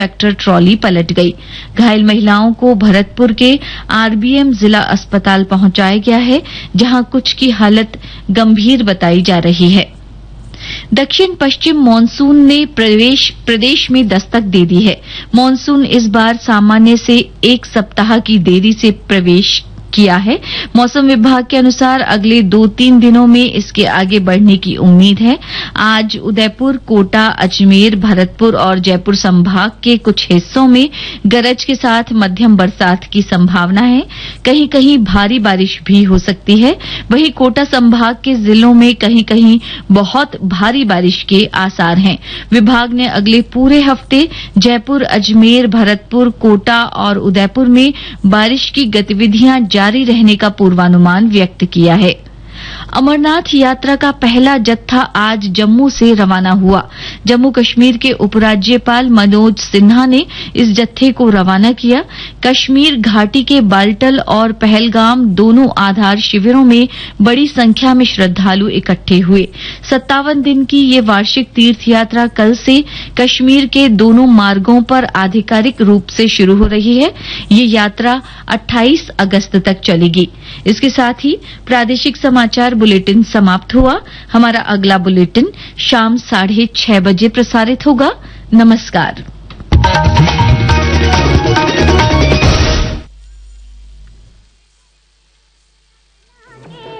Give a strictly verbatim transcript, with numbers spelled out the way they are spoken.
Tractor trolley पलट गई। घायल महिलाओं को भरतपुर के आरबीएम जिला अस्पताल पहुंचाया गया है, जहां कुछ की हालत गंभीर बताई जा रही है। दक्षिण पश्चिम मानसून ने प्रवेश प्रदेश में दस्तक दे दी है। मानसून इस बार सामान्य से एक सप्ताह की देरी से प्रवेश किया है। मौसम विभाग के अनुसार अगले दो तीन दिनों में इसके आगे बढ़ने की उम्मीद है। आज उदयपुर, कोटा, अजमेर, भरतपुर और जयपुर संभाग के कुछ हिस्सों में गरज के साथ मध्यम बरसात की संभावना है। कहीं कहीं भारी बारिश भी हो सकती है। वहीं कोटा संभाग के जिलों में कहीं कहीं बहुत भारी बारिश के आसार हैं। विभाग ने अगले पूरे हफ्ते जयपुर, अजमेर, भरतपुर, कोटा और उदयपुर में बारिश की गतिविधियां जारी रहने का पूर्वानुमान व्यक्त किया है। अमरनाथ यात्रा का पहला जत्था आज जम्मू से रवाना हुआ। जम्मू कश्मीर के उपराज्यपाल मनोज सिन्हा ने इस जत्थे को रवाना किया। कश्मीर घाटी के बाल्टल और पहलगाम दोनों आधार शिविरों में बड़ी संख्या में श्रद्धालु इकट्ठे हुए। सत्तावन दिन की ये वार्षिक तीर्थ यात्रा कल से कश्मीर के दोनों मार्गों पर आधिकारिक रूप से शुरू हो रही है। ये यात्रा अट्ठाईस अगस्त तक चलेगी। इसके साथ ही प्रादेशिक समाचार बुलेटिन समाप्त हुआ। हमारा अगला बुलेटिन शाम साढ़े छह बजे प्रसारित होगा। नमस्कार।